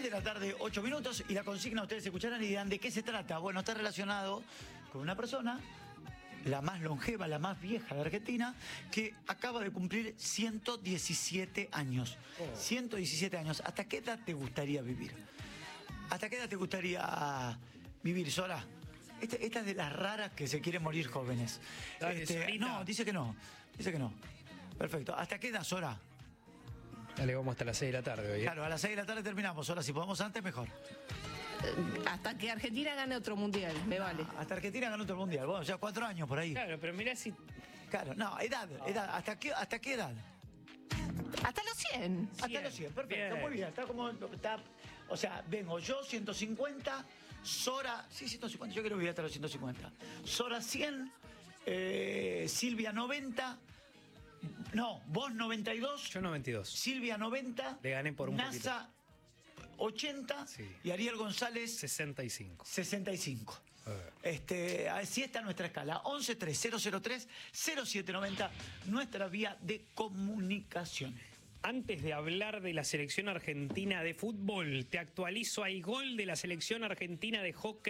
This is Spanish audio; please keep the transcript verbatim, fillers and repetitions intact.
de la tarde, ocho minutos, y la consigna ustedes escucharán y dirán de qué se trata. Bueno, está relacionado con una persona, la más longeva, la más vieja de Argentina, que acaba de cumplir ciento diecisiete años. Oh. ciento diecisiete años. ¿Hasta qué edad te gustaría vivir? ¿Hasta qué edad te gustaría vivir, Sora? Esta, esta es de las raras que se quieren morir jóvenes. Dale, Este, no, dice que no. Dice que no. Perfecto. ¿Hasta qué edad, Sora? Dale, vamos hasta las seis de la tarde hoy. ¿eh? Claro, a las seis de la tarde terminamos. Ahora, si podemos antes, mejor. Hasta que Argentina gane otro mundial, me vale. Hasta Argentina ganó otro mundial. Bueno, ya cuatro años por ahí. Claro, pero mirá si... Claro, no, edad, edad. ¿Hasta qué, hasta qué edad? Hasta los cien. Hasta los cien, perfecto, Bien. muy bien. Está como. Está, o sea, vengo yo ciento cincuenta, Sora. Sí, ciento cincuenta, yo quiero vivir hasta los ciento cincuenta. Sora cien, eh, Silvia noventa. No, vos noventa y dos. Yo noventa y dos. Silvia noventa. Le gané por un NASA ochenta. Sí. Y Ariel González sesenta y cinco. sesenta y cinco. Eh. Este, así está nuestra escala. once tres cero cero tres cero siete noventa, nuestra vía de comunicación. Antes de hablar de la selección argentina de fútbol, te actualizo, hay gol de la selección argentina de hockey.